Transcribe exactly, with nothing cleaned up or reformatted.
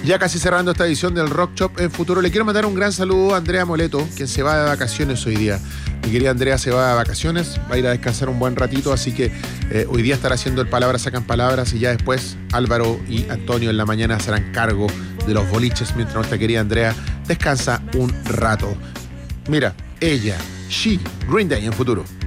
Ya casi cerrando esta edición del Rock Shop en Futuro, le quiero mandar un gran saludo a Andrea Moleto, quien se va de vacaciones hoy día. Mi querida Andrea se va de vacaciones, va a ir a descansar un buen ratito, así que eh, hoy día estará haciendo el Palabras Sacan Palabras y ya después Álvaro y Antonio en la mañana se harán cargo de los boliches mientras nuestra querida Andrea descansa un rato. Mira, ella, She, Green Day en Futuro.